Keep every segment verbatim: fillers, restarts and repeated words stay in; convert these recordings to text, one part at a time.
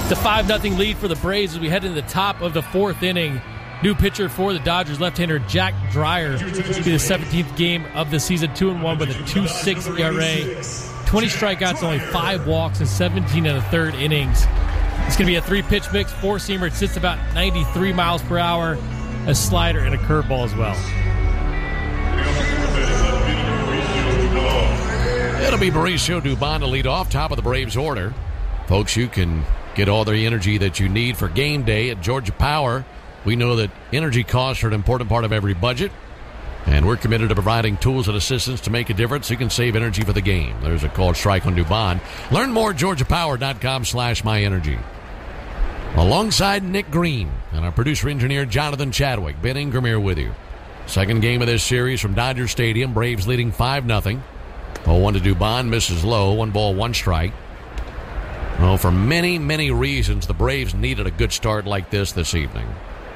It's a five nothing lead for the Braves as we head into the top of the fourth inning. New pitcher for the Dodgers, left-hander Jack Dreyer. This will be the seventeenth game of the season, two and one with a two point six E R A. twenty strikeouts, only five walks, and seventeen in the third innings. It's going to be a three-pitch mix, four-seamer. It sits about ninety-three miles per hour, a slider, and a curveball as well. It'll be Mauricio Dubon to lead off, top of the Braves order. Folks, you can get all the energy that you need for game day at Georgia Power. We know that energy costs are an important part of every budget, and we're committed to providing tools and assistance to make a difference so you can save energy for the game. There's a called strike on Dubon. Learn more at georgiapower.com slash myenergy. Alongside Nick Green and our producer-engineer Jonathan Chadwick, Ben Ingram here with you. Second game of this series from Dodger Stadium. Braves leading five nothing. oh one to Dubon, misses low. One ball, one strike. Well, for many, many reasons, the Braves needed a good start like this this evening.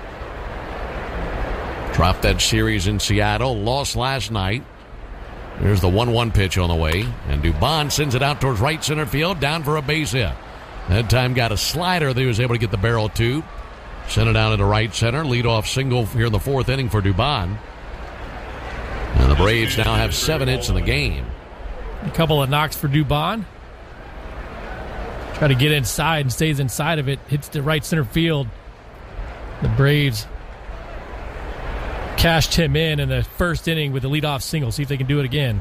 Dropped that series in Seattle, lost last night. There's the one one pitch on the way, and Dubon sends it out towards right center field, down for a base hit. That time got a slider that he was able to get the barrel to. Sent it down into right center, leadoff single here in the fourth inning for Dubon. And the Braves now have seven hits in the game. A couple of knocks for Dubon. Try to get inside and stays inside of it. Hits the right center field. The Braves cashed him in in the first inning with the leadoff single. See if they can do it again.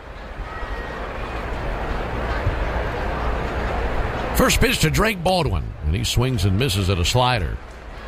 First pitch to Drake Baldwin, and he swings and misses at a slider.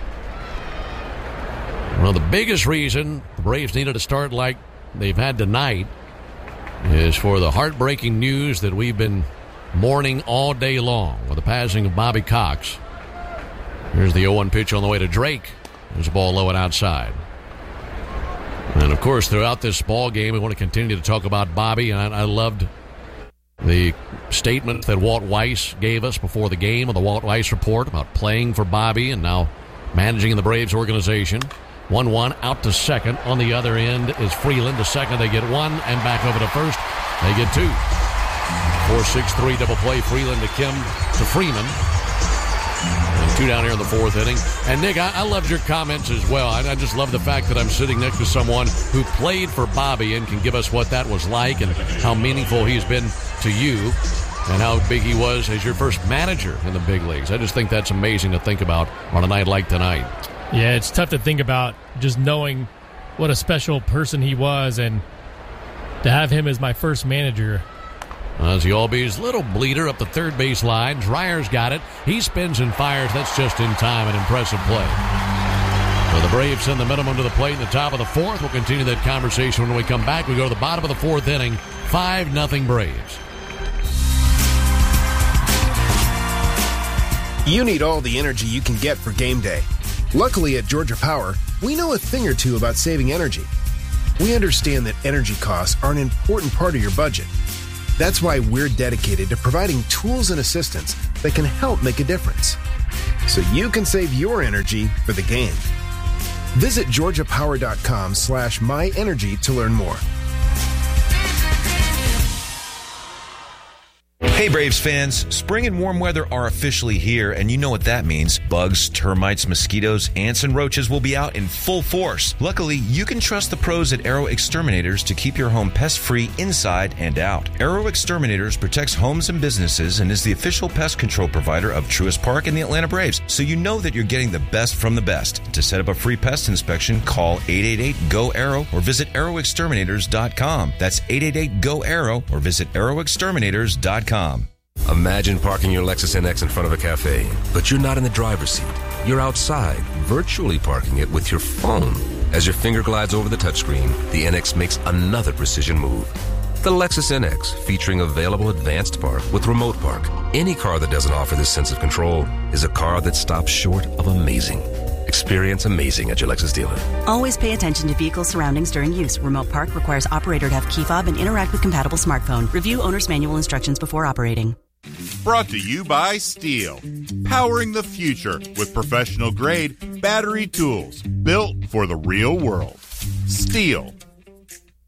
Well, the biggest reason the Braves needed a start like they've had tonight is for the heartbreaking news that we've been mourning all day long with the passing of Bobby Cox. Here's the oh one pitch on the way to Drake. There's a ball low and outside. And, of course, throughout this ball game, we want to continue to talk about Bobby. And I, I loved the statement that Walt Weiss gave us before the game on the Walt Weiss Report about playing for Bobby and now managing in the Braves organization. one one out to second. On the other end is Freeland. To second, they get one. And back over to first, they get two. four six three double play. Freeland to Kim to Freeman. And two down here in the fourth inning. And, Nick, I, I loved your comments as well. I, I just love the fact that I'm sitting next to someone who played for Bobby and can give us what that was like and how meaningful he's been to you and how big he was as your first manager in the big leagues. I just think that's amazing to think about on a night like tonight. Yeah, it's tough to think about just knowing what a special person he was and to have him as my first manager. As the Albies little bleeder up the third base line. Dreyer's got it. He spins and fires. That's just in time. An impressive play. So the Braves send the minimum to the plate in the top of the fourth. We'll continue that conversation when we come back. We go to the bottom of the fourth inning. five nothing Braves. You need all the energy you can get for game day. Luckily at Georgia Power, we know a thing or two about saving energy. We understand that energy costs are an important part of your budget. That's why we're dedicated to providing tools and assistance that can help make a difference, so you can save your energy for the game. Visit georgiapower.com slash myenergy to learn more. Hey Braves fans, spring and warm weather are officially here, and you know what that means. Bugs, termites, mosquitoes, ants, and roaches will be out in full force. Luckily, you can trust the pros at Arrow Exterminators to keep your home pest-free inside and out. Arrow Exterminators protects homes and businesses and is the official pest control provider of Truist Park and the Atlanta Braves, so you know that you're getting the best from the best. To set up a free pest inspection, call eight eight eight, G O, ARROW or visit arrow exterminators dot com. That's eight eight eight, G O, ARROW or visit arrow exterminators dot com. Imagine parking your Lexus N X in front of a cafe, but you're not in the driver's seat. You're outside, virtually parking it with your phone. As your finger glides over the touchscreen, the N X makes another precision move. The Lexus N X, featuring available advanced park with remote park. Any car that doesn't offer this sense of control is a car that stops short of amazing. Experience amazing at your Lexus dealer. Always pay attention to vehicle surroundings during use. Remote park requires operator to have key fob and interact with compatible smartphone. Review owner's manual instructions before operating. Brought to you by Steel. Powering the future with professional grade battery tools built for the real world. Steel.